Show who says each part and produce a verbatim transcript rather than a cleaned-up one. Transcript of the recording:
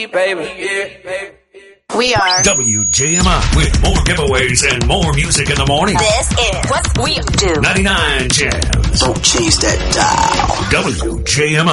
Speaker 1: baby, yeah, baby.
Speaker 2: We are
Speaker 3: W J M I with more giveaways and more music in the morning.
Speaker 2: This is what we do.
Speaker 3: ninety-nine Jams.
Speaker 4: Don't change that dial.
Speaker 3: W J M I.